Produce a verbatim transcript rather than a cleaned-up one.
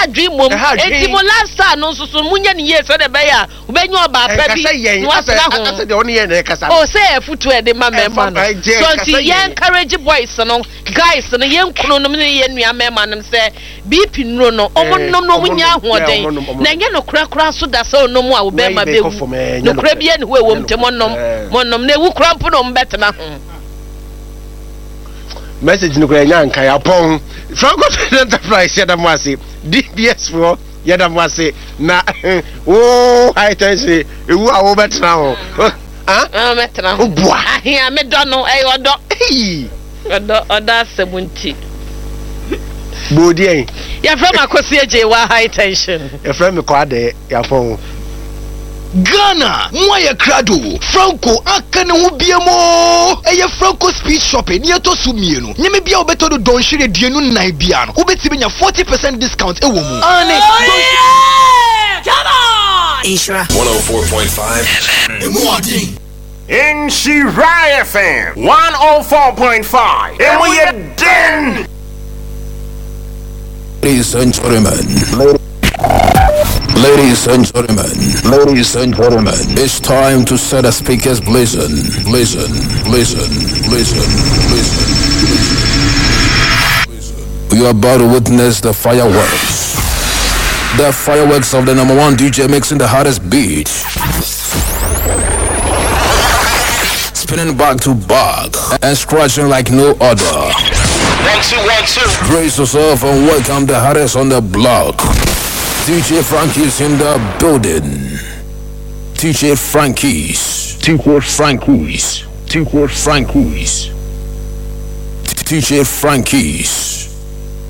dream mom enti mo last time no so so munya ne ye so de be ya obenyo oba pa bi no asena ho ase de oni ye na kasa o say futu e de ma mema no so ti ye encourage boys no guys no ye nkunu no ne ye nua mema no say B P nro no omo no no munya ahoden na nye no kura kura so da so no mu a obema be no kura bi e ne ho e wom te monnom monnom na ewu kura mpo no mbetena ho message no kura nya nka ya pon Franco Enterprise yada mwase D B S for yada mwase na oh high tension ewu a wo betena ho ah ah betena ho boa ahia me do no eh odo eh odo odo seventy bodi en ya from akosi eje wa high tension ya from me kwa de ya pon Ghana, Moya Crado, Franco, Akane Ubiamo, a Franco Speed Shopping, Yato Sumieno, Yemibia Beto Don Shire Dianu Naibiano, Ubetibina forty percent discount, a woman. Anne, come on! Ishra one oh four point five in Shirai F M one oh four point five, and we are done. Ladies and gentlemen, ladies and gentlemen, ladies and gentlemen, it's time to set the speakers blazing, blazing, blazing, blazing, blazing, blazing. You are about to witness the fireworks. The fireworks of the number one D J mixing the hottest beat. Spinning back to back and scratching like no other. One, two, one, two. Brace yourself and welcome the hottest on the block. D J Frankie's in the building. D J Frankie's. D J Frankie's. D J Frankie's. D J Frankie's.